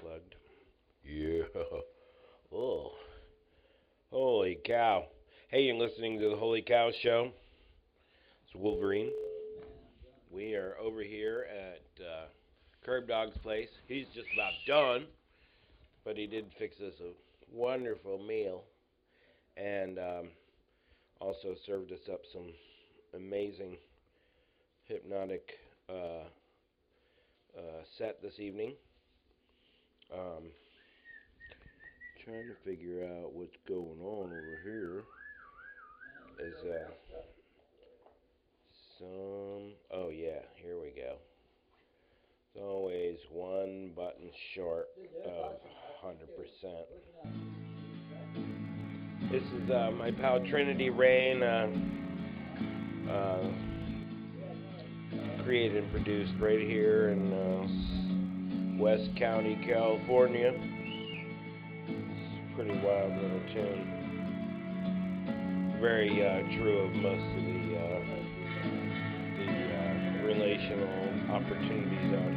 unplugged. Yeah. Oh, holy cow. Hey, you're listening to the Holy Cow Show. It's Wolverine. We are over here at Curb Dog's place. He's just about done, but he did fix us a wonderful meal and also served us up some amazing hypnotic set this evening. Um, Trying to figure out what's going on over here. Is oh yeah, here we go. It's always one button short of 100%. This is my pal Trinity Rain, created and produced right here in West County, California. It's a pretty wild little tune. Very true of most of the relational opportunities out